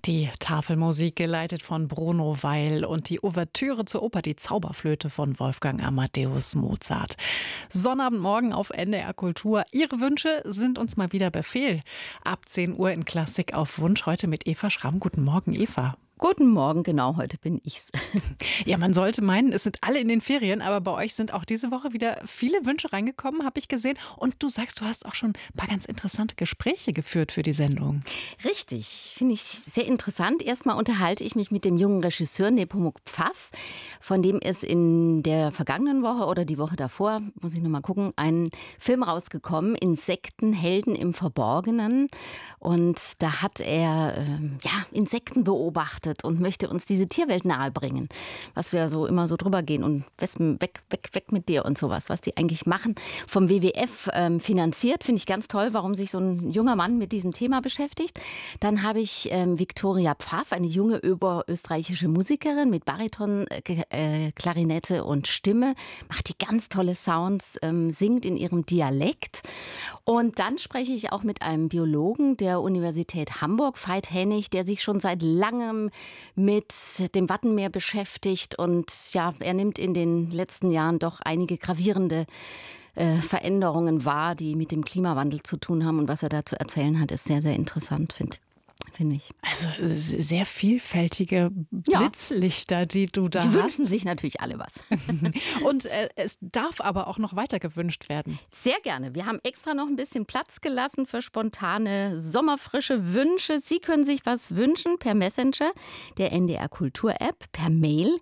Die Tafelmusik geleitet von Bruno Weil und die Ouvertüre zur Oper Die Zauberflöte von Wolfgang Amadeus Mozart. Sonnabendmorgen auf NDR Kultur. Ihre Wünsche sind uns mal wieder Befehl. Ab 10 Uhr in Klassik auf Wunsch. Heute mit Eva Schramm. Guten Morgen, Eva. Guten Morgen, genau, heute bin ich's. Ja, man sollte meinen, es sind alle in den Ferien, aber bei euch sind auch diese Woche wieder viele Wünsche reingekommen, habe ich gesehen. Und du sagst, du hast auch schon ein paar ganz interessante Gespräche geführt für die Sendung. Richtig, finde ich sehr interessant. Erstmal unterhalte ich mich mit dem jungen Regisseur Nepomuk Pfaff, von dem ist in der vergangenen Woche oder die Woche davor, muss ich nochmal gucken, ein Film rausgekommen, Insekten, Helden im Verborgenen. Und da hat er Insekten beobachtet und möchte uns diese Tierwelt nahebringen, was wir so immer so drüber gehen und weg mit dir und sowas, was die eigentlich machen. Vom WWF finanziert, finde ich ganz toll, warum sich so ein junger Mann mit diesem Thema beschäftigt. Dann habe ich Viktoria Pfaff, eine junge österreichische Musikerin mit Bariton, Klarinette und Stimme, macht die ganz tolle Sounds, singt in ihrem Dialekt. Und dann spreche ich auch mit einem Biologen der Universität Hamburg, Veit Hennig, der sich schon seit langem mit dem Wattenmeer beschäftigt. Und ja, er nimmt in den letzten Jahren doch einige gravierende Veränderungen wahr, die mit dem Klimawandel zu tun haben. Und was er da zu erzählen hat, ist sehr, sehr interessant, finde ich. Also sehr vielfältige Blitzlichter, die du da hast. Die wünschen sich natürlich alle was. Und es darf aber auch noch weiter gewünscht werden. Sehr gerne. Wir haben extra noch ein bisschen Platz gelassen für spontane, sommerfrische Wünsche. Sie können sich was wünschen per Messenger der NDR Kultur App, per Mail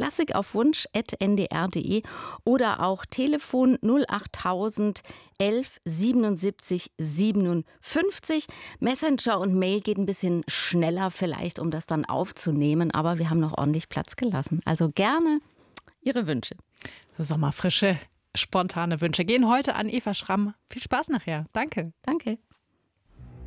klassikaufwunsch@ndr.de oder auch Telefon 08000 11 77 57. Messenger und Mail geht ein bisschen schneller vielleicht, um das dann aufzunehmen, aber wir haben noch ordentlich Platz gelassen. Also gerne Ihre Wünsche. Sommerfrische, spontane Wünsche gehen heute an Eva Schramm. Viel Spaß nachher. Danke. Danke.